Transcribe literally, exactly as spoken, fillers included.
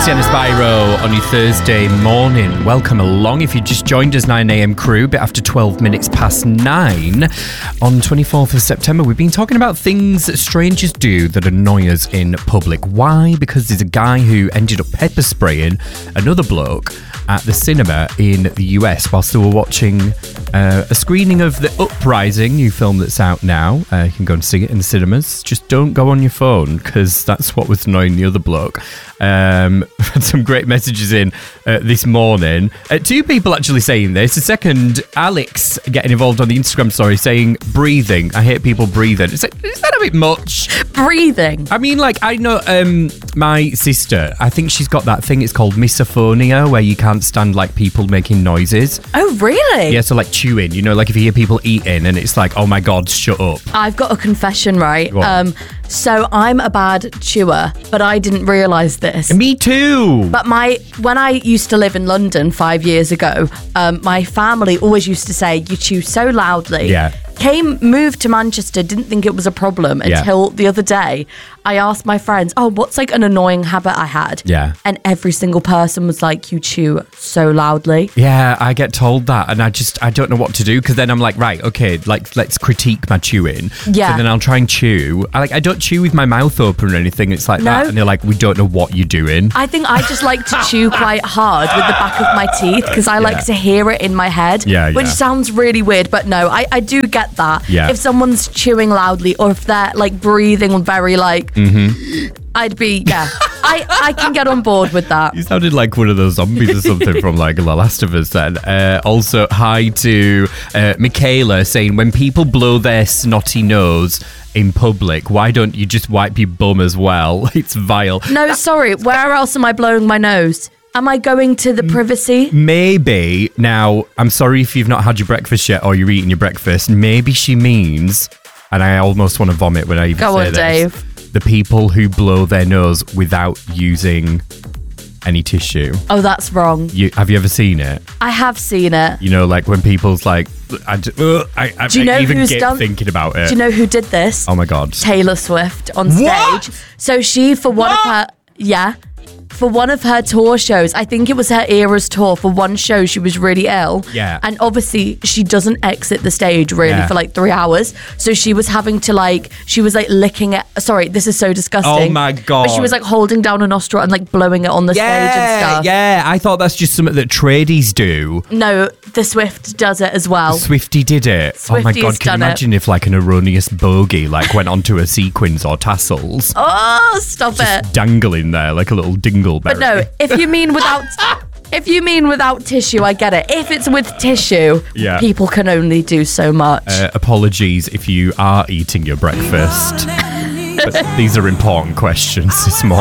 Tiziana Spyro on your Thursday morning. Welcome along. If you just joined us, nine a.m. crew, bit after twelve minutes past nine on twenty-fourth of September. We've been talking about things that strangers do that annoy us in public. Why? Because there's a guy who ended up pepper spraying another bloke at the cinema in the U S whilst they were watching uh, a screening of The Uprising, new film that's out now. Uh, you can go and see it in the cinemas. Just don't go on your phone, because that's what was annoying the other bloke. Um, had some great messages in uh, this morning. Uh, two people actually saying this. A second, Alex getting involved on the Instagram story saying breathing. I hate people breathing. Is that, is that a bit much? Breathing? I mean, like, I know um, my sister, I think she's got that thing, it's called misophonia, where you can't stand, like, people making noises. Oh, really? Yeah, so, like, chewing. You know, like, if you hear people eating and it's like, oh, my God, shut up. I've got a confession, right? Um, so I'm a bad chewer, but I didn't realise this. Me too. But my when I used to live in London five years ago, um, my family always used to say, you chew so loudly. Yeah. Came, moved to Manchester, didn't think it was a problem until yeah. the other day. I asked my friends, oh, what's like an annoying habit I had? Yeah. And every single person was like, you chew so loudly. Yeah, I get told that and I just, I don't know what to do, because then I'm like, right, okay, like, let's critique my chewing. Yeah. So then I'll try and chew. I like, I don't chew with my mouth open or anything. It's like no. that. And they're like, we don't know what you're doing. I think I just like to chew quite hard with the back of my teeth, because I yeah. like to hear it in my head. Yeah, Which yeah. sounds really weird, but no, I, I do get that. Yeah. If someone's chewing loudly or if they're like breathing very like, mm-hmm. I'd be, yeah, I, I can get on board with that. You sounded like one of those zombies or something from like The Last of Us then. Uh, also, hi to uh, Michaela saying, when people blow their snotty nose in public, why don't you just wipe your bum as well? It's vile. No, sorry, where else am I blowing my nose? Am I going to the privacy? Maybe. Now, I'm sorry if you've not had your breakfast yet or you're eating your breakfast. Maybe she means, and I almost want to vomit when I even Go say on, this, Dave. the people who blow their nose without using any tissue. Oh, that's wrong. You, have you ever seen it? I have seen it. You know, like when people's like, I, uh, I, I, do you know I even who's get done, thinking about it. Do you know who did this? Oh my God. Taylor Swift on stage. What? So she, for one What? of her, yeah. For one of her tour shows, I think it was her Eras tour, for one show she was really ill. Yeah. And obviously she doesn't exit the stage really yeah. for like three hours. So she was having to like, she was like licking it. Sorry, this is so disgusting. Oh my God. But she was like holding down a nostril and like blowing it on the yeah, stage and stuff. Yeah, I thought that's just something that tradies do. No, the Swift does it as well. Swifty did it. Swifty's oh my God, can you imagine it. if like an erroneous bogey like went onto her sequins or tassels? Oh, stop just it. dangling there like a little dingleberry. But no, if you mean without if you mean without tissue, I get it. If it's with tissue, yeah. people can only do so much. Uh, apologies if you are eating your breakfast. But these are important questions this morning.